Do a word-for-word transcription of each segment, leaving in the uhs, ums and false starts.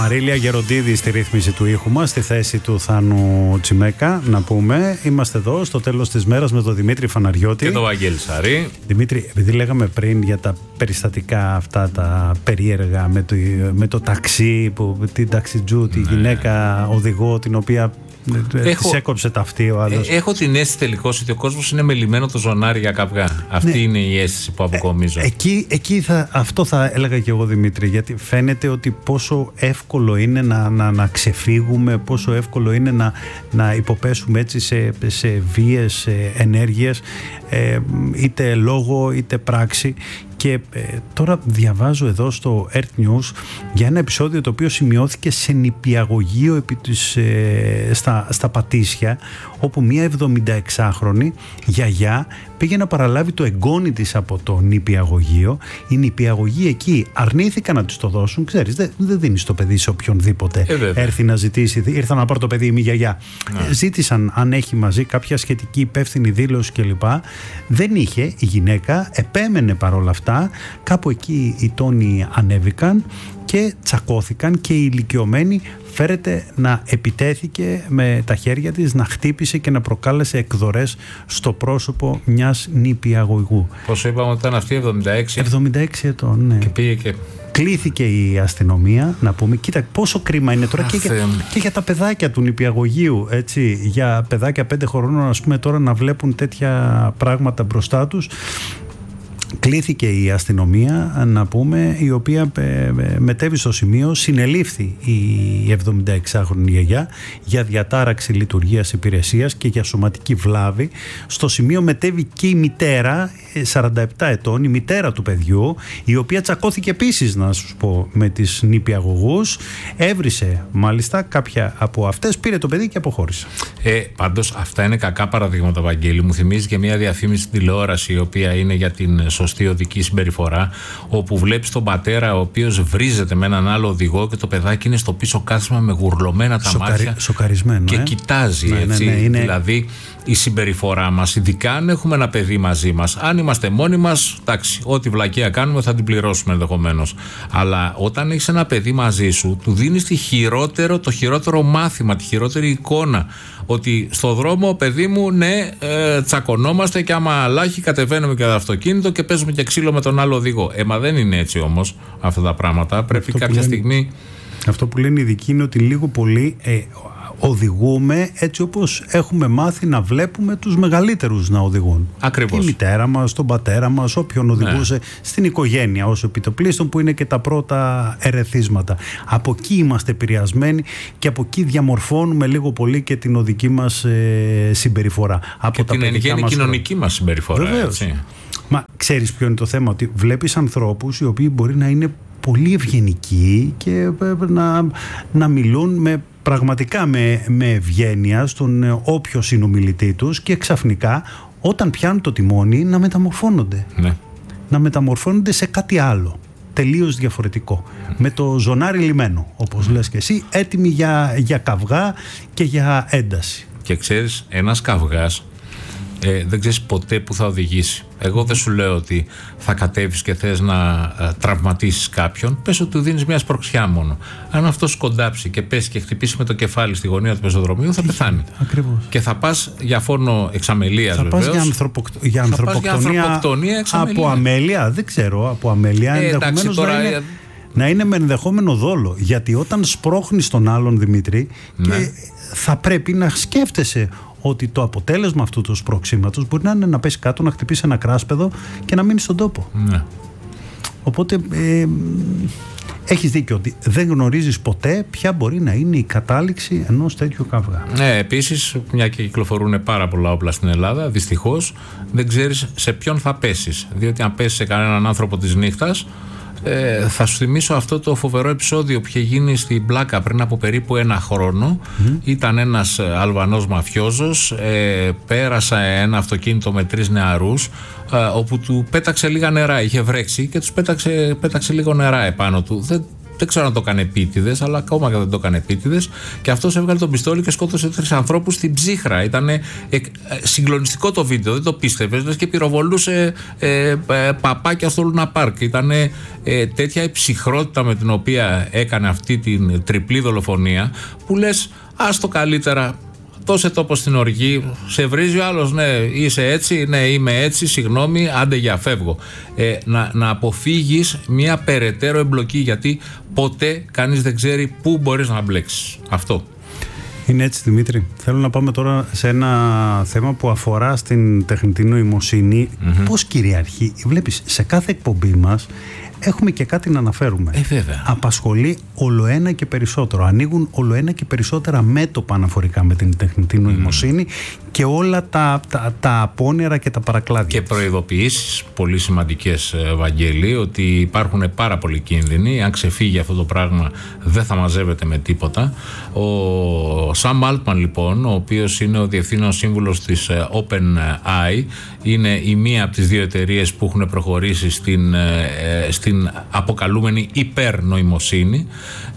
Μαρίλια Γεροντίδη στη ρύθμιση του ήχου μας, στη θέση του Θάνου Τσιμέκα. Να πούμε, είμαστε εδώ στο τέλος της μέρας με τον Δημήτρη Φαναριώτη και τον Βαγγέλη Σαρή. Δημήτρη, επειδή λέγαμε πριν για τα περιστατικά αυτά τα περίεργα με το, με το ταξί, που, την ταξιτζού, τη ναι. γυναίκα οδηγό, την οποία έχω, της έκοψε ταυτί ο άλλος. Έχω την αίσθηση τελικώς ότι ο κόσμος είναι μελιμένο το ζωνάρι για καυγά. Αυτή ναι. είναι η αίσθηση που αποκομίζω. Ε, εκεί εκεί θα, αυτό θα έλεγα και εγώ, Δημήτρη, γιατί φαίνεται ότι πόσο εύκολο είναι να, να, να ξεφύγουμε, πόσο εύκολο είναι να, να υποπέσουμε έτσι σε, σε βίες, σε ενέργειες, ε, είτε λόγο είτε πράξη. Και ε, τώρα διαβάζω εδώ στο Earth News για ένα επεισόδιο το οποίο σημειώθηκε σε νηπιαγωγείο επί της, ε, στα, στα Πατήσια, όπου μια εβδομηνταεξάχρονη γιαγιά πήγε να παραλάβει το εγγόνι της από το νηπιαγωγείο. Οι νηπιαγωγοί εκεί αρνήθηκαν να της το δώσουν. Ξέρεις, δεν δε δίνεις το παιδί σε οποιονδήποτε ε, έρθει να ζητήσει. Ήρθα να πάρω το παιδί η μη γιαγιά. Ναι. Ζήτησαν αν έχει μαζί κάποια σχετική υπεύθυνη δήλωση κλπ. Δεν είχε η γυναίκα, επέμενε παρόλα αυτά. Κάπου εκεί οι τόνοι ανέβηκαν και τσακώθηκαν και η ηλικιωμένη φέρεται να επιτέθηκε με τα χέρια της, να χτύπησε και να προκάλεσε εκδορές στο πρόσωπο μιας νηπιαγωγού. Πόσο είπαμε ότι ήταν αυτή, εβδομήντα έξι? εβδομήντα έξι ετών, ναι. Και πήγε και... Κλήθηκε η αστυνομία να πούμε, κοίτα πόσο κρίμα είναι τώρα και, για, και για τα παιδάκια του νηπιαγωγείου, έτσι, για παιδάκια πέντε χρονών, ας πούμε, τώρα να βλέπουν τέτοια πράγματα μπροστά τους. Κλήθηκε η αστυνομία, να πούμε, η οποία μετέβη στο σημείο, συνελήφθη η εβδομηνταεξάχρονη γιαγιά για διατάραξη λειτουργίας υπηρεσίας και για σωματική βλάβη. Στο σημείο μετέβη και η μητέρα, σαράντα επτά ετών, η μητέρα του παιδιού, η οποία τσακώθηκε επίσης, να σου πω, με τις νηπιαγωγούς. Έβρισε μάλιστα κάποια από αυτές, πήρε το παιδί και αποχώρησε. Ε, πάντως αυτά είναι κακά παραδείγματα, Βαγγέλη. Μου θυμίζει και μια διαφήμιση στην τηλεόραση, η οποία είναι για την σωστή οδική συμπεριφορά, όπου βλέπεις τον πατέρα ο οποίος βρίζεται με έναν άλλο οδηγό και το παιδάκι είναι στο πίσω κάθισμα με γουρλωμένα τα Σοκαρι... μάτια σοκαρισμένο, και ε? κοιτάζει, ναι, έτσι. Ναι, ναι, είναι... Δηλαδή η συμπεριφορά μας, ειδικά αν έχουμε ένα παιδί μαζί μας, αν είμαστε μόνοι μας, εντάξει, ό,τι βλακεία κάνουμε θα την πληρώσουμε ενδεχομένως. Αλλά όταν έχεις ένα παιδί μαζί σου, του δίνεις τη χειρότερο, το χειρότερο μάθημα, τη χειρότερη εικόνα. Ότι στο δρόμο, παιδί μου, ναι, ε, τσακωνόμαστε και άμα αλλάχει κατεβαίνουμε και το αυτοκίνητο και παίζουμε και ξύλο με τον άλλο οδηγό. Ε, μα δεν είναι έτσι όμως αυτά τα πράγματα. Πρέπει αυτό κάποια λένε, στιγμή. Αυτό που λένε οι ειδικοί είναι ότι λίγο πολύ ε, οδηγούμε έτσι όπως έχουμε μάθει να βλέπουμε τους μεγαλύτερους να οδηγούν. Ακριβώς. Τη μητέρα μας, τον πατέρα μας, όποιον οδηγούσε, ναι. στην οικογένεια ως επιτοπλίστων, που είναι και τα πρώτα ερεθίσματα. Από εκεί είμαστε επηρεασμένοι και από εκεί διαμορφώνουμε λίγο πολύ και την οδική μας ε, συμπεριφορά. Από και τα την εν γέννη κοινωνική μας συμπεριφορά. Βεβαίως. Έτσι. Μα ξέρεις ποιο είναι το θέμα? Ότι βλέπεις ανθρώπους οι οποίοι μπορεί να είναι πολύ ευγενικοί και να, να μιλούν με πραγματικά με, με ευγένεια στον όποιο συνομιλητή τους, και ξαφνικά όταν πιάνουν το τιμόνι να μεταμορφώνονται. Ναι. Να μεταμορφώνονται σε κάτι άλλο, τελείως διαφορετικό. Mm. Με το ζωνάρι λιμένο, όπως mm. λες και εσύ, έτοιμοι για, για καυγά και για ένταση. Και ξέρεις, ένας καυγάς Ε, δεν ξέρεις ποτέ που θα οδηγήσει. Εγώ δεν σου λέω ότι θα κατέβεις και θες να ε, τραυματίσεις κάποιον. Πες ότι του δίνεις μια σπροξιά μόνο. Αν αυτό σκοντάψει και πέσει και χτυπήσει με το κεφάλι στη γωνία του πεζοδρομίου, θα πεθάνει. Ακριβώς. Και θα πας για φόνο εξαμελίας, βεβαίως. Θα πας για, ανθρωποκ... για ανθρωποκτονία, για ανθρωποκτονία από αμέλεια. Δεν ξέρω, από αμέλεια. Ε, εντάξει, τώρα... να, είναι, να είναι με ενδεχόμενο δόλο. Γιατί όταν σπρώχνεις τον άλλον, Δημήτρη, ναι. και θα πρέπει να σκέφτεσαι ότι το αποτέλεσμα αυτού του σπρώξηματος μπορεί να είναι να πέσει κάτω, να χτυπήσει ένα κράσπεδο και να μείνει στον τόπο. Ναι. Οπότε ε, έχεις δίκιο ότι δεν γνωρίζεις ποτέ ποια μπορεί να είναι η κατάληξη ενός τέτοιου καυγά. Ναι, επίσης, μια και κυκλοφορούν πάρα πολλά όπλα στην Ελλάδα, δυστυχώς δεν ξέρεις σε ποιον θα πέσεις. Διότι αν πέσεις σε κανέναν άνθρωπο της νύχτας, Ε, θα σου θυμίσω αυτό το φοβερό επεισόδιο που είχε γίνει στην Πλάκα πριν από περίπου ένα χρόνο. Mm. Ήταν ένας Αλβανός μαφιόζος, ε, πέρασε ένα αυτοκίνητο με τρεις νεαρούς, ε, όπου του πέταξε λίγα νερά, είχε βρέξει και τους πέταξε, πέταξε λίγο νερά επάνω του. Δεν δεν ξέρω αν το έκανε επίτηδες, αλλά ακόμα και δεν το έκανε επίτηδες. Και αυτός έβγαλε τον πιστόλι και σκότωσε τρεις ανθρώπους στην ψύχρα. Ήταν ε, ε, συγκλονιστικό το βίντεο, δεν το πίστευες. Λες και πυροβολούσε ε, ε, παπάκια στο Λούνα Πάρκ. Ήταν ε, τέτοια η ψυχρότητα με την οποία έκανε αυτή την τριπλή δολοφονία, που λες, άστο καλύτερα. Δώσε τόπο στην οργή, σε βρίζει ο άλλος, ναι, είσαι έτσι, ναι, είμαι έτσι, συγγνώμη, άντε για φεύγω. Ε, να, να αποφύγεις μια περαιτέρω εμπλοκή, γιατί ποτέ κανείς δεν ξέρει πού μπορείς να μπλέξεις. Αυτό. Είναι έτσι, Δημήτρη. Θέλω να πάμε τώρα σε ένα θέμα που αφορά στην τεχνητή νοημοσύνη. Mm-hmm. Πώς κυριαρχεί, βλέπεις, σε κάθε εκπομπή μας έχουμε και κάτι να αναφέρουμε. Ε, βέβαια. Απασχολεί ολοένα και περισσότερο. Ανοίγουν ολοένα και περισσότερα μέτωπα αναφορικά με την τεχνητή νοημοσύνη mm. και όλα τα, τα, τα απόνερα και τα παρακλάδια. Και προειδοποιήσεις πολύ σημαντικές, Βαγγέλη, ότι υπάρχουν πάρα πολλοί κίνδυνοι. Αν ξεφύγει αυτό το πράγμα, δεν θα μαζεύεται με τίποτα. Ο Σαμ Αλτμαν, λοιπόν, ο οποίος είναι ο διευθύνων σύμβουλος της OpenAI, είναι η μία από τις δύο εταιρείες που έχουν προχωρήσει στην, στην αποκαλούμενη υπερνοημοσύνη.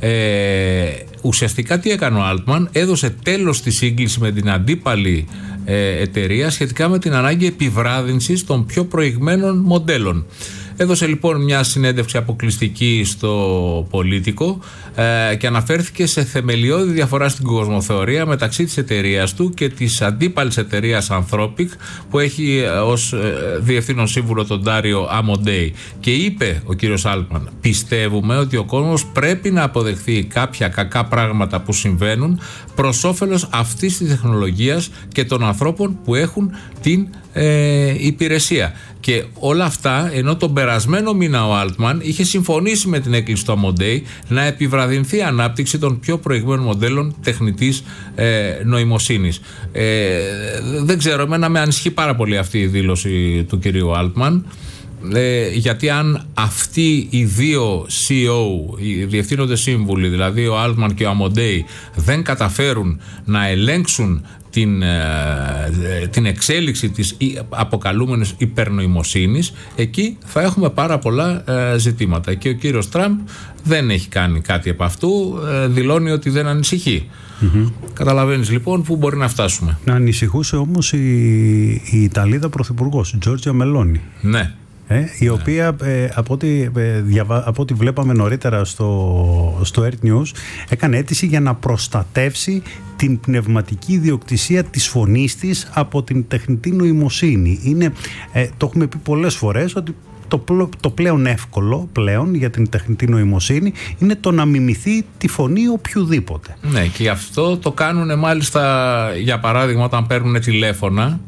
Ε, ουσιαστικά τι έκανε ο Altman? Έδωσε τέλος στη σύγκληση με την αντίπαλη ε, εταιρεία σχετικά με την ανάγκη επιβράδυνσης των πιο προηγμένων μοντέλων. Έδωσε λοιπόν μια συνέντευξη αποκλειστική στο Πολίτικο ε, και αναφέρθηκε σε θεμελιώδη διαφορά στην κοσμοθεωρία μεταξύ της εταιρείας του και της αντίπαλης εταιρείας Anthropic, που έχει ε, ως ε, διευθύνων σύμβουλο τον Ντάριο Αμοντέι. Και είπε ο κύριος Άλτμαν, πιστεύουμε ότι ο κόσμος πρέπει να αποδεχθεί κάποια κακά πράγματα που συμβαίνουν προς όφελος αυτής της τεχνολογίας και των ανθρώπων που έχουν την ε, υπηρεσία. Και όλα αυτά, ενώ τον περασμένο μήνα ο Altman είχε συμφωνήσει με την έκκληση του Αμοντέι να επιβραδυνθεί η ανάπτυξη των πιο προηγμένων μοντέλων τεχνητής ε, νοημοσύνης. Ε, δεν ξέρω, εμένα με ανησυχεί πάρα πολύ αυτή η δήλωση του κυρίου Altman. Ε, γιατί αν αυτοί οι δύο σι ι ο, οι διευθύνοντες σύμβουλοι, δηλαδή ο Altman και ο Αμοντέι, δεν καταφέρουν να ελέγξουν την, ε, την εξέλιξη της αποκαλούμενης υπερνοημοσύνης, εκεί θα έχουμε πάρα πολλά ε, ζητήματα. Και ο κύριος Τραμπ δεν έχει κάνει κάτι από αυτού, ε, δηλώνει ότι δεν ανησυχεί. Mm-hmm. Καταλαβαίνεις λοιπόν πού μπορεί να φτάσουμε. Να ανησυχούσε όμως η, η Ιταλίδα πρωθυπουργός, η Τζόρτζια Μελόνι. Ναι. Ε, η ναι. οποία ε, από, ό,τι, ε, διαβα... από ό,τι βλέπαμε νωρίτερα στο, στο Earth News, έκανε αίτηση για να προστατεύσει την πνευματική ιδιοκτησία της φωνής της από την τεχνητή νοημοσύνη. Είναι, ε, το έχουμε πει πολλές φορές ότι το, το πλέον εύκολο πλέον για την τεχνητή νοημοσύνη είναι το να μιμηθεί τη φωνή οποιουδήποτε. Ναι, και αυτό το κάνουν μάλιστα, για παράδειγμα, όταν παίρνουν τηλέφωνα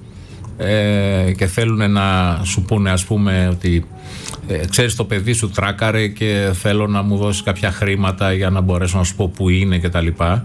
Ε, και θέλουν να σου πούνε, ας πούμε, ότι ε, ξέρεις, το παιδί σου τράκαρε και θέλω να μου δώσει κάποια χρήματα για να μπορέσω να σου πω που είναι κτλ.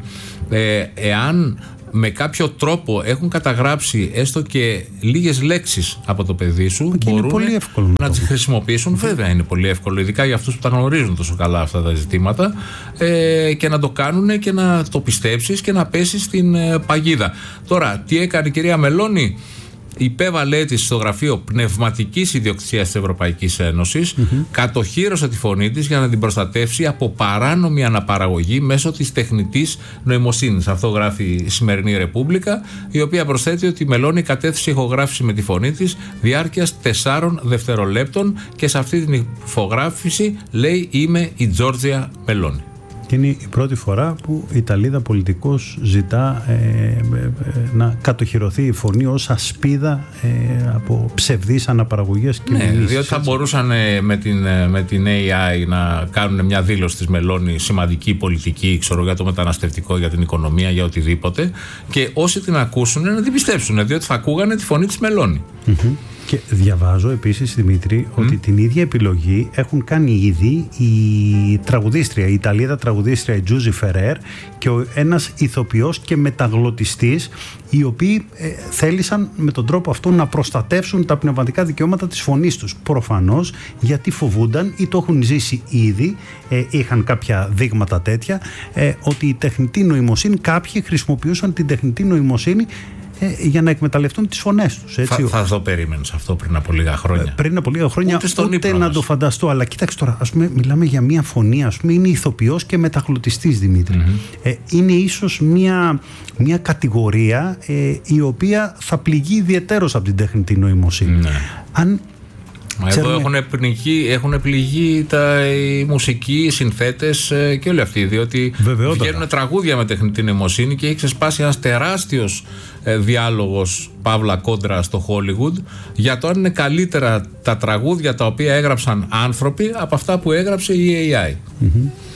Ε, εάν με κάποιο τρόπο έχουν καταγράψει έστω και λίγες λέξεις από το παιδί σου, και μπορούν πολύ εύκολο να τις χρησιμοποιήσουν. Βέβαια είναι πολύ εύκολο, ειδικά για αυτούς που τα γνωρίζουν τόσο καλά αυτά τα ζητήματα, ε, και να το κάνουν και να το πιστέψεις και να πέσεις στην ε, παγίδα. Τώρα, τι έκανε η κυρία Μελόνι? Υπέβαλε αίτηση στο Γραφείο Πνευματικής Ιδιοκτησίας της Ευρωπαϊκής Ένωσης, mm-hmm. κατοχύρωσε τη φωνή της για να την προστατεύσει από παράνομη αναπαραγωγή μέσω της τεχνητής νοημοσύνης. Αυτό γράφει η σημερινή Ρεπούμπλικα, η οποία προσθέτει ότι η Μελόνι κατέθεσε ηχογράφηση με τη φωνή της διάρκειας τεσσάρων δευτερολέπτων και σε αυτή την ηχογράφηση λέει «Είμαι η Τζόρτζια Μελόνι». Και είναι η πρώτη φορά που η Ιταλίδα πολιτικός ζητά ε, ε, ε, να κατοχυρωθεί η φωνή ως ασπίδα ε, από ψευδείς αναπαραγωγές και ναι, μηνύσεις, διότι θα έτσι. μπορούσαν ε, με, την, ε, με την έι άι να κάνουν μια δήλωση της Μελόνι σημαντική πολιτική, ξέρω, για το μεταναστευτικό, για την οικονομία, για οτιδήποτε, και όσοι την ακούσουν να την πιστέψουν, διότι θα ακούγανε τη φωνή της Μελόνι. Mm-hmm. Και διαβάζω επίσης, Δημήτρη, mm. ότι την ίδια επιλογή έχουν κάνει ήδη η τραγουδίστρια, η Ιταλίδα τραγουδίστρια η Τζούζι Φερέρ και ο, ένας ηθοποιός και μεταγλωτιστής, οι οποίοι ε, θέλησαν με τον τρόπο αυτό να προστατεύσουν τα πνευματικά δικαιώματα της φωνής τους. Προφανώς γιατί φοβούνταν ή το έχουν ζήσει ήδη, ε, είχαν κάποια δείγματα τέτοια, ε, ότι η τεχνητή νοημοσύνη, κάποιοι χρησιμοποιούσαν την τεχνητή νοημοσύνη ε, για να εκμεταλλευτούν τις φωνές τους. Έτσι. Θα, θα το περίμενες αυτό πριν από λίγα χρόνια. Πριν από λίγα χρόνια ούτε, στον ούτε να το φανταστώ. Αλλά κοίταξε τώρα, ας πούμε, μιλάμε για μια φωνή, ας πούμε, είναι ηθοποιός και μεταγλωτιστής, Δημήτρη. Mm-hmm. Ε, είναι ίσως μια, μια κατηγορία ε, η οποία θα πληγεί ιδιαιτέρως από την τεχνητή νοημοσύνη. Mm-hmm. Αν Μα εδώ έχουν πληγεί, έχουν πληγεί τα, οι μουσικοί, οι συνθέτες ε, και όλοι αυτοί, διότι Βεβαιότατα. βγαίνουν τραγούδια με τεχνητή νοημοσύνη και έχει ξεσπάσει ένας τεράστιος ε, διάλογος, παύλα κόντρα, στο Hollywood για το αν είναι καλύτερα τα τραγούδια τα οποία έγραψαν άνθρωποι από αυτά που έγραψε η έι άι. Mm-hmm.